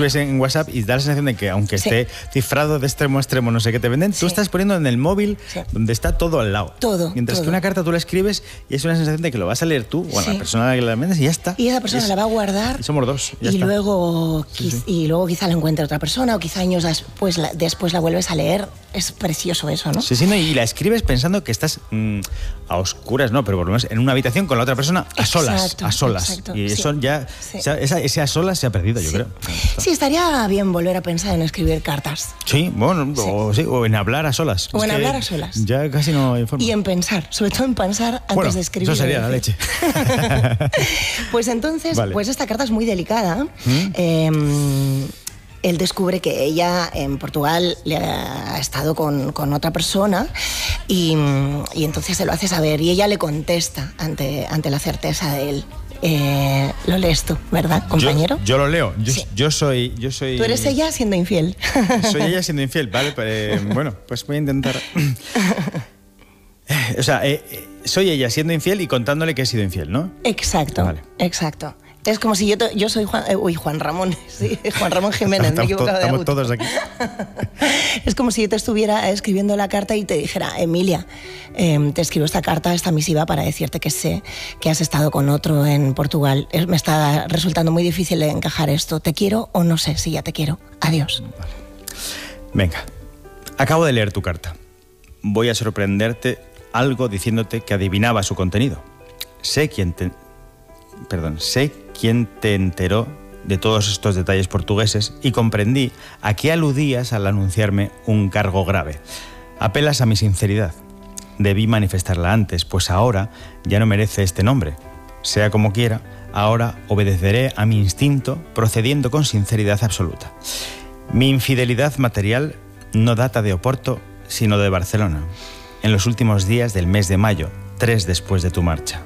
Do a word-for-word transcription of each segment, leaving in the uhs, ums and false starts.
escribes en WhatsApp y da la sensación de que aunque sí. esté cifrado de extremo a extremo, no sé qué te venden, sí. tú estás poniendo en el móvil sí. donde está todo al lado. Todo. Mientras todo. que una carta tú la escribes y es una sensación de que lo vas a leer tú o a sí. la persona a la que la vendes y ya está. Y esa persona es, la va a guardar. Y somos dos. Ya y, está. Luego, sí, sí. y luego quizá la encuentre otra persona o quizá años después la, después la vuelves a leer. Es precioso eso, ¿no? Sí, sí, no, y la escribes pensando que estás mmm, a oscuras, no, pero por lo menos en una habitación con la otra persona a solas. Exacto, a solas. Exacto, y eso sí. ya, sí. o sea, esa, ese a solas se ha perdido, yo sí. creo. Sí, estaría bien volver a pensar en escribir cartas. Sí, bueno, sí. O, sí, o en hablar a solas. O es en que hablar a solas. Ya casi no hay forma. Y en pensar, sobre todo en pensar antes bueno, de escribir. Eso sería la leche. Pues entonces, vale. pues esta carta es muy delicada. ¿Mm? Eh, Él descubre que ella en Portugal le ha estado con, con otra persona y, y entonces se lo hace saber y ella le contesta ante, ante la certeza de él. Eh, lo lees tú, ¿verdad, compañero? Yo, yo lo leo. Yo, sí. yo, soy, yo soy... Tú eres ella siendo infiel. Soy ella siendo infiel, ¿vale? Pero, eh, bueno, pues voy a intentar... O sea, eh, soy ella siendo infiel y contándole que he sido infiel, ¿no? Exacto, vale. exacto. Es como si yo, te, yo soy Juan, eh, uy, Juan Ramón, sí, Juan Ramón Jiménez, me he equivocado de Estamos todos aquí. Es como si yo te estuviera escribiendo la carta y te dijera, Emilia, eh, te escribo esta carta, esta misiva para decirte que sé que has estado con otro en Portugal. Es, me está resultando muy difícil de encajar esto. ¿Te quiero o no sé si ya te quiero? Adiós. Venga, acabo de leer tu carta. Voy a sorprenderte algo diciéndote que adivinaba su contenido. Sé quién te... Perdón, sé quién te enteró de todos estos detalles portugueses y comprendí a qué aludías al anunciarme un cargo grave. Apelas a mi sinceridad. Debí manifestarla antes, pues ahora ya no merece este nombre. Sea como quiera, ahora obedeceré a mi instinto procediendo con sinceridad absoluta. Mi infidelidad material no data de Oporto, sino de Barcelona, en los últimos días del mes de mayo, tres después de tu marcha.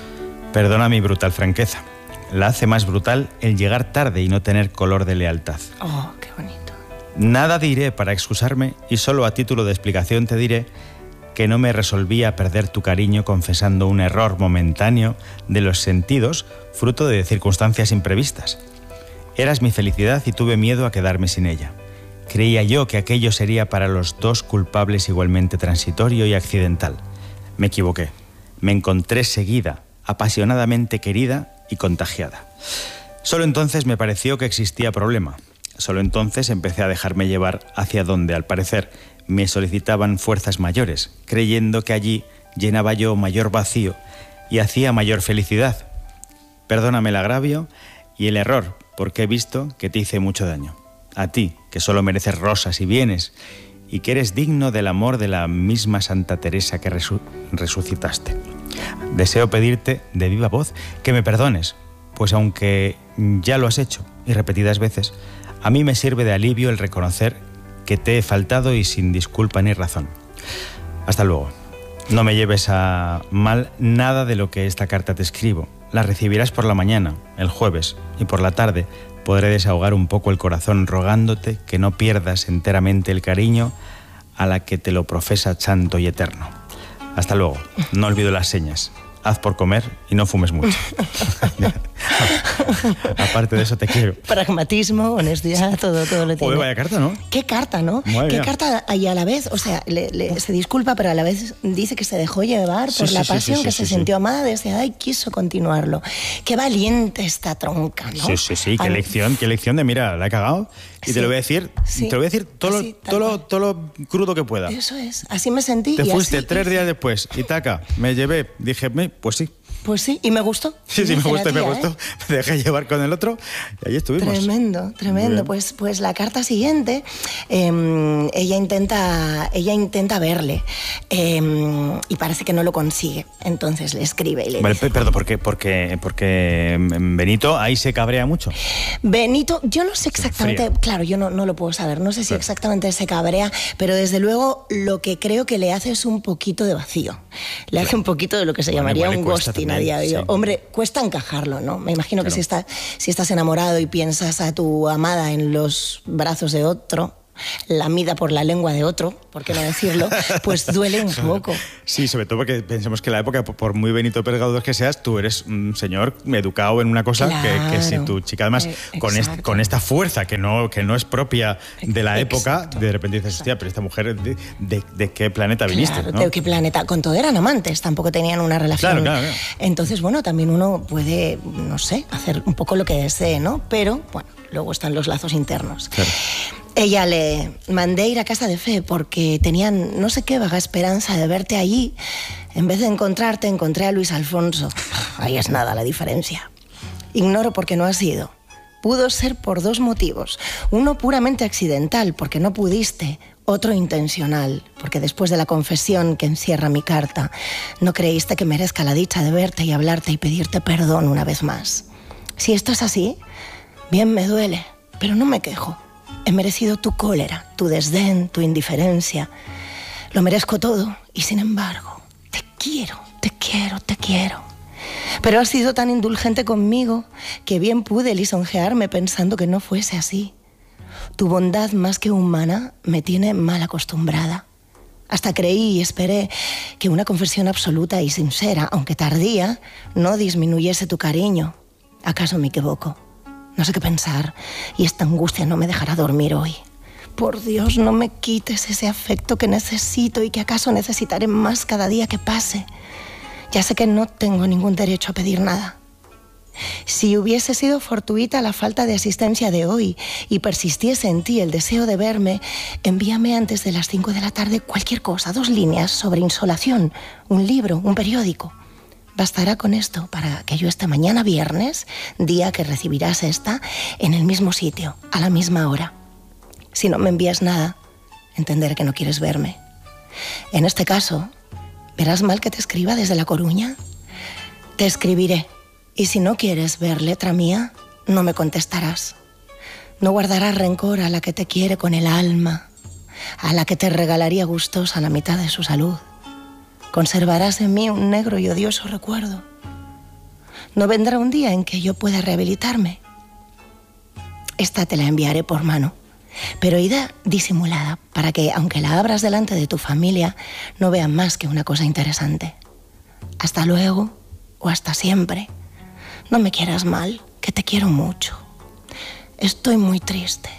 Perdona mi brutal franqueza. La hace más brutal el llegar tarde y no tener color de lealtad. Oh, qué bonito. Nada diré para excusarme y solo a título de explicación te diré que no me resolvía perder tu cariño confesando un error momentáneo de los sentidos fruto de circunstancias imprevistas. Eras mi felicidad y tuve miedo a quedarme sin ella. Creía yo que aquello sería para los dos culpables igualmente transitorio y accidental. Me equivoqué. Me encontré seguida, apasionadamente querida y contagiada. Solo entonces me pareció que existía problema. Solo entonces empecé a dejarme llevar hacia donde, al parecer, me solicitaban fuerzas mayores, creyendo que allí llenaba yo mayor vacío y hacía mayor felicidad. Perdóname el agravio y el error, porque he visto que te hice mucho daño. A ti, que solo mereces rosas y bienes, y que eres digno del amor de la misma Santa Teresa que resu- resucitaste. Deseo pedirte de viva voz que me perdones, pues aunque ya lo has hecho y repetidas veces, a mí me sirve de alivio el reconocer que te he faltado y sin disculpa ni razón. Hasta luego. No me lleves a mal nada de lo que esta carta te escribo. La recibirás por la mañana, el jueves, y por la tarde podré desahogar un poco el corazón rogándote que no pierdas enteramente el cariño a la que te lo profesa santo y eterno. Hasta luego. No olvido las señas. Haz por comer y no fumes mucho. Aparte de eso, te quiero. Pragmatismo, honestidad, todo, todo lo tiene. Joder, vaya carta, ¿no? Qué carta, ¿no? Madre Qué mía. carta, y a la vez, o sea, le, le, se disculpa, pero a la vez dice que se dejó llevar Sí, por sí, la sí, pasión, sí, sí, que sí, se sí. sintió amada, deseada y quiso continuarlo. Qué valiente esta tronca, ¿no? Sí, sí, sí. Qué A- lección, qué lección de, mira, la he cagado. Y Sí, te lo voy a decir, sí, te lo voy a decir todo, lo- así, tal todo, lo, cual. todo lo crudo que pueda. Eso es, así me sentí. Te y fuiste así tres hice. días después y taca, me llevé, dije, "Me, pues sí, Pues sí, y me gustó. sí, sí, me Dice la gustó, me tía, gustó, ¿eh? me dejé llevar con el otro y ahí estuvimos. Tremendo, Muy tremendo. bien. Pues, pues la carta siguiente, eh, ella intenta, ella intenta verle eh, y parece que no lo consigue. Entonces le escribe y le Vale, dice, pe- perdón, porque, porque, porque Benito ahí se cabrea mucho. Benito, yo no sé exactamente, fría. claro, yo no, no lo puedo saber, no sé si Claro. exactamente se cabrea, pero desde luego lo que creo que le hace es un poquito de vacío. Le hace un poquito de lo que se Bueno, llamaría igual le un cuesta ghosting a también, día de hoy. sí. Hombre, cuesta encajarlo, ¿no? Me imagino que Claro. si, está, si estás enamorado y piensas a tu amada en los brazos de otro, lamida por la lengua de otro, por qué no decirlo, pues duele un poco. Sí, sobre todo porque pensemos que en la época, por muy Benito Pérez que seas, tú eres un señor educado en una cosa claro, que, que si tu chica además eh, con, est, con esta fuerza que no, que no es propia de la época, exacto, de repente dices, hostia, pero esta mujer, ¿de, de, de qué planeta viniste? Claro, ¿no? ¿de qué planeta? Con todo eran amantes, tampoco tenían una relación. Claro, claro, claro. Entonces, bueno, también uno puede, no sé, hacer un poco lo que desee, ¿no? Pero, bueno, luego están los lazos internos. Claro. Ella le mandé ir a casa de Fe porque tenían no sé qué vaga esperanza de verte allí. En vez de encontrarte, encontré a Luis Alfonso. Ahí es nada la diferencia. Ignoro por qué no has ido. Pudo ser por dos motivos. Uno puramente accidental, porque no pudiste. Otro intencional, porque después de la confesión que encierra mi carta, no creíste que merezca la dicha de verte y hablarte y pedirte perdón una vez más. Si esto es así, bien me duele, pero no me quejo. He merecido tu cólera, tu desdén, tu indiferencia. Lo merezco todo y sin embargo, te quiero, te quiero, te quiero. Pero has sido tan indulgente conmigo que bien pude lisonjearme pensando que no fuese así. Tu bondad más que humana me tiene mal acostumbrada. Hasta creí y esperé que una confesión absoluta y sincera, aunque tardía, no disminuyese tu cariño. ¿Acaso me equivoco? No sé qué pensar y esta angustia no me dejará dormir hoy. Por Dios, no me quites ese afecto que necesito y que acaso necesitaré más cada día que pase. Ya sé que no tengo ningún derecho a pedir nada. Si hubiese sido fortuita la falta de asistencia de hoy y persistiese en ti el deseo de verme, envíame antes de las cinco de la tarde cualquier cosa, dos líneas sobre insolación, un libro, un periódico. Bastará con esto para que yo esté mañana viernes, día que recibirás esta, en el mismo sitio, a la misma hora. Si no me envías nada, entenderé que no quieres verme. En este caso, ¿verás mal que te escriba desde La Coruña? Te escribiré, y si no quieres ver letra mía, no me contestarás. No guardarás rencor a la que te quiere con el alma, a la que te regalaría gustosa la mitad de su salud. Conservarás en mí un negro y odioso recuerdo. No vendrá un día en que yo pueda rehabilitarme. Esta te la enviaré por mano, pero ida disimulada, para que, aunque la abras delante de tu familia, no vean más que una cosa interesante. Hasta luego o hasta siempre. No me quieras mal, que te quiero mucho. Estoy muy triste.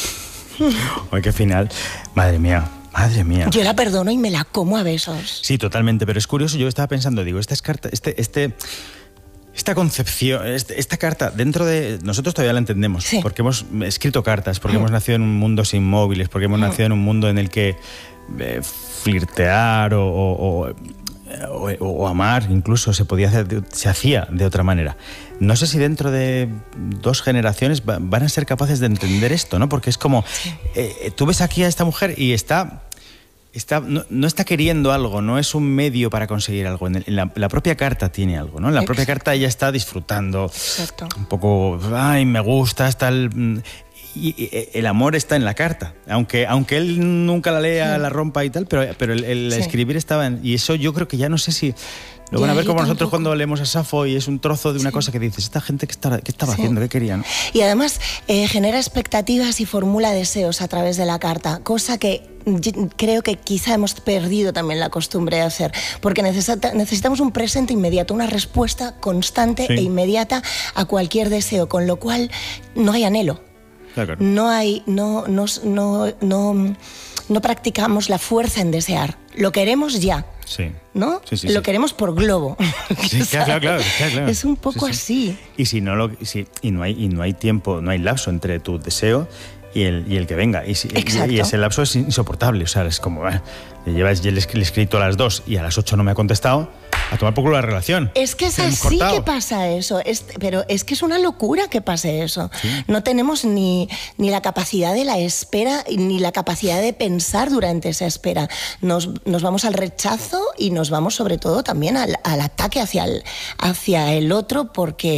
Ay, qué final. Madre mía. Madre mía. Yo la perdono y me la como a besos. Sí, totalmente, pero es curioso, yo estaba pensando, digo, esta es carta, este, este, esta concepción, este, esta carta, dentro de... Nosotros todavía la entendemos, sí, porque hemos escrito cartas, porque mm. hemos nacido en un mundo sin móviles, porque hemos mm. nacido en un mundo en el que eh, flirtear o, o, o, o, o amar incluso se podía hacer, se hacía de otra manera. No sé si dentro de dos generaciones va, van a ser capaces de entender esto, ¿no? Porque es como, sí. eh, tú ves aquí a esta mujer y está... Está, no, no está queriendo algo, no es un medio para conseguir algo. En, el, en la, la propia carta tiene algo, ¿no? En la Exacto. propia carta ella está disfrutando. Exacto. Un poco, ay, me gusta, está el... Y, y el amor está en la carta. Aunque, aunque él nunca la lea, sí. la rompa y tal, pero, pero el, el sí. escribir estaba en... Y eso yo creo que ya no sé si... Lo van a ver como nosotros cuando leemos a Safo y es un trozo de una sí. cosa que dices, esta gente, ¿qué estaba, qué estaba sí. haciendo? ¿Qué querían? Y además eh, genera expectativas y formula deseos a través de la carta, cosa que creo que quizá hemos perdido también la costumbre de hacer, porque necesita, necesitamos un presente inmediato, una respuesta constante sí. e inmediata a cualquier deseo, con lo cual no hay anhelo. Claro. No hay, no, no, no, no, no practicamos la fuerza en desear. Lo queremos ya. Sí. ¿No? Sí, sí, lo sí. queremos por globo. Sí, claro, claro, claro, claro. Es un poco sí, sí. así. Y si no lo, si, y no hay, y no hay tiempo, no hay lapso entre tu deseo y el, y el que venga. Y, si, y, y ese lapso es insoportable. O sea, es como, eh, llevas, ya le he escrito a las dos y a las ocho no me ha contestado. A tomar poco la relación. Es que es así que pasa eso, es, pero es que es una locura que pase eso. ¿Sí? No tenemos ni, ni la capacidad de la espera, ni la capacidad de pensar durante esa espera. Nos, nos vamos al rechazo y nos vamos sobre todo también al, al ataque hacia el, hacia el otro porque,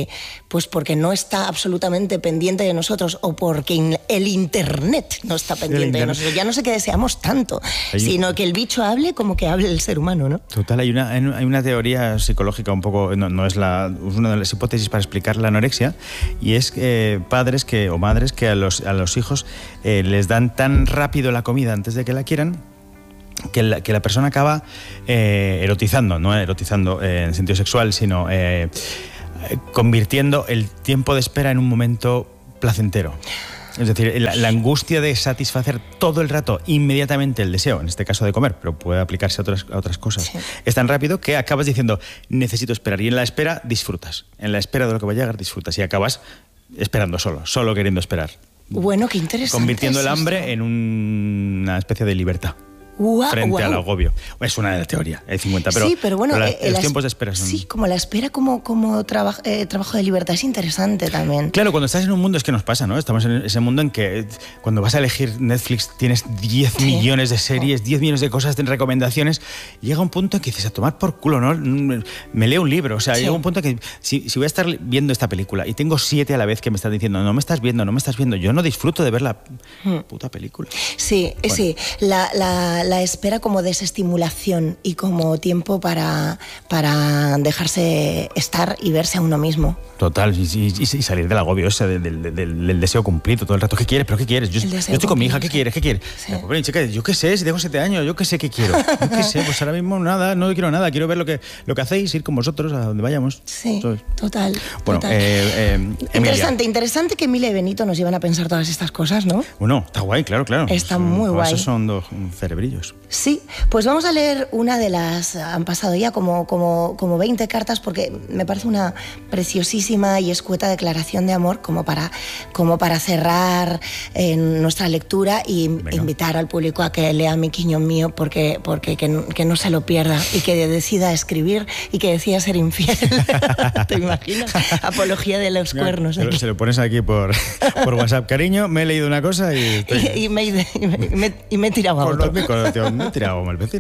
pues porque no está absolutamente pendiente de nosotros o porque el internet no está pendiente de nosotros. Ya no sé que deseamos tanto, hay sino un... que el bicho hable como que hable el ser humano, ¿no? Total, hay una, hay una teoría psicológica un poco, no, no es, la, es una de las hipótesis para explicar la anorexia, y es que padres que, o madres que a los, a los hijos eh, les dan tan rápido la comida antes de que la quieran, que la, que la persona acaba eh, erotizando, no erotizando eh, en sentido sexual, sino eh, convirtiendo el tiempo de espera en un momento placentero. Es decir, la, la angustia de satisfacer todo el rato, inmediatamente el deseo, en este caso de comer, pero puede aplicarse a otras, a otras cosas, sí. Es tan rápido que acabas diciendo, necesito esperar. Y en la espera disfrutas. En la espera de lo que va a llegar disfrutas. Y acabas esperando solo, solo queriendo esperar. Bueno, qué interesante. Convirtiendo el hambre esto. en un, una especie de libertad. Wow, frente wow. al agobio. Es una de las teorías, hay cincuenta, pero, sí, pero bueno, pero la, eh, los tiempos de espera son... Sí, como la espera como, como traba, eh, trabajo de libertad es interesante también. Claro, cuando estás en un mundo es que nos pasa, ¿no? Estamos en ese mundo en que cuando vas a elegir Netflix tienes diez sí. millones de series, diez millones de cosas, de recomendaciones, llega un punto en que dices, a tomar por culo, ¿no? Me leo un libro, o sea, sí. llega un punto en que si, si voy a estar viendo esta película y tengo siete a la vez que me están diciendo, no me estás viendo, no me estás viendo, yo no disfruto de ver la hmm. puta película. Sí, bueno. sí, la, la, la espera como desestimulación y como tiempo para, para dejarse estar y verse a uno mismo. Total, y, y, y salir del agobio ese del, del, del, del deseo cumplido todo el rato. ¿Qué quieres? ¿Pero qué quieres? Yo, yo estoy con mi hija, ¿qué quieres? ¿Qué quieres? Sí. La pobre chica, yo qué sé, si tengo siete años, yo qué sé qué quiero. Yo qué sé, pues ahora mismo nada, no quiero nada, quiero ver lo que, lo que hacéis, ir con vosotros a donde vayamos. Sí, ¿sabes? total. Bueno, total. Eh, eh, interesante, interesante que Emilia y Benito nos llevan a pensar todas estas cosas, ¿no? Bueno, está guay, claro, claro. Está son, muy guay. Esos son dos cerebrillos. Sí, pues vamos a leer una de las, han pasado ya como, como, como veinte cartas, porque me parece una preciosísima y escueta declaración de amor como para, como para cerrar eh, nuestra lectura y Venga. invitar al público a que lea Mi Quiñón Mío, porque, porque que, que no se lo pierda y que decida escribir y que decida ser infiel. ¿Te imaginas? Apología de los cuernos. Aquí. Se lo pones aquí por, por WhatsApp, cariño, me he leído una cosa y... Estoy... y, y, me, y, me, y me he tirado a otro. Me he tirado mal vecino.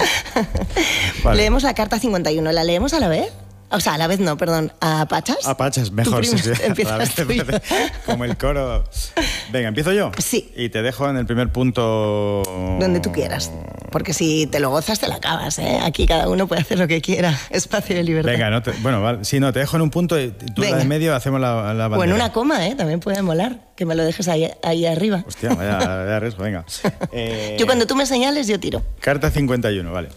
Vale. Leemos la carta cincuenta y uno. ¿La leemos a la vez? O sea, a la vez no, perdón. ¿A Pachas? A Pachas, mejor. Sí, sí. Empiezas tú. Como el coro. Venga, ¿empiezo yo? Sí. Y te dejo en el primer punto... Donde tú quieras. Porque si te lo gozas, te la acabas, ¿eh? Aquí cada uno puede hacer lo que quiera. Espacio de libertad. Venga, no te... bueno, vale. Sí, no, te dejo en un punto y tú Venga. la de medio hacemos la, la bandera. O en una coma, ¿eh? También puede molar. Que me lo dejes ahí, ahí arriba. Hostia, vaya, vaya riesgo, venga. Eh... Yo cuando tú me señales, yo tiro. Carta cincuenta y uno, vale.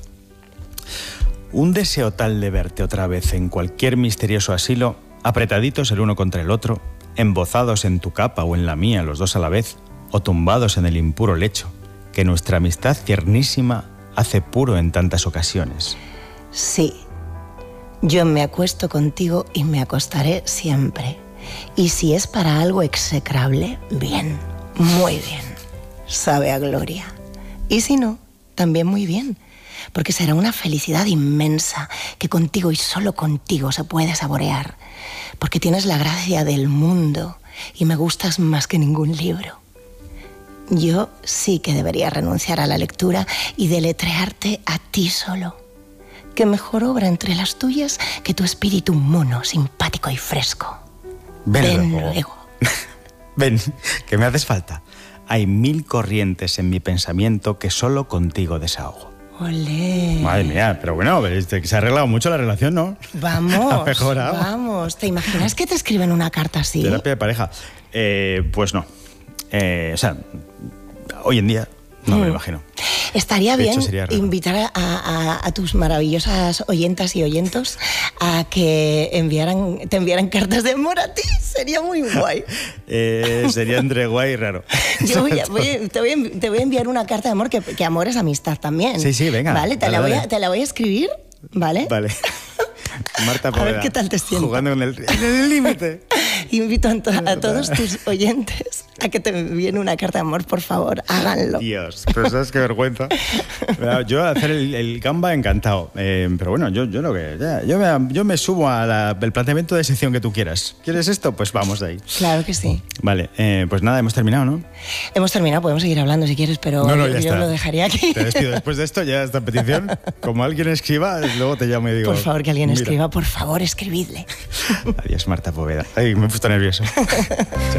Un deseo tal de verte otra vez en cualquier misterioso asilo, apretaditos el uno contra el otro, embozados en tu capa o en la mía los dos a la vez, o tumbados en el impuro lecho, que nuestra amistad tiernísima hace puro en tantas ocasiones. Sí, yo me acuesto contigo y me acostaré siempre. Y si es para algo execrable, bien, muy bien, sabe a gloria. Y si no, también muy bien, porque será una felicidad inmensa que contigo y solo contigo se puede saborear, porque tienes la gracia del mundo y me gustas más que ningún libro. Yo sí que debería renunciar a la lectura y deletrearte a ti solo. ¿Qué mejor obra entre las tuyas que tu espíritu mono, simpático y fresco? Ven, Ven luego. luego. Ven, que me haces falta. Hay mil corrientes en mi pensamiento que solo contigo desahogo. Olé. Madre mía, pero bueno, se ha arreglado mucho la relación, ¿no? Vamos, ha mejorado. Vamos. ¿Te imaginas que te escriben una carta así? Terapia de pareja. Eh, pues no. Eh, o sea, hoy en día no mm. me lo imagino. Estaría de bien hecho, invitar a, a, a tus maravillosas oyentas y oyentos a que enviaran, te enviaran cartas de amor a ti. Sería muy guay. eh, sería entre guay y raro. Yo voy a, voy a, te, voy a, te voy a enviar una carta de amor, que, que amor es amistad también. Sí, sí, venga. Vale, te, dale, la, voy dale. a, te la voy a escribir, ¿vale? Vale. Marta Poveda, a ver qué tal te sientes. Jugando en el límite. Invito a, to a todos tus oyentes a que te envíen una carta de amor, por favor, háganlo. Dios, pero sabes qué vergüenza. Yo hacer el, el Canva encantado, eh, pero bueno, yo, yo lo que ya, yo, me, yo me subo al planteamiento de sección que tú quieras. ¿Quieres esto? Pues vamos de ahí. Claro que sí. Vale, eh, pues nada, hemos terminado, ¿no? Hemos terminado, podemos seguir hablando si quieres, pero no, no, yo, ya yo está. lo dejaría aquí. Te despido. Después de esto, ya esta petición, como alguien escriba, luego te llamo y digo... Por favor, que alguien mira. escriba, por favor, escribidle. Adiós, Marta Poveda. Ay, me he puesto nervioso. Chao.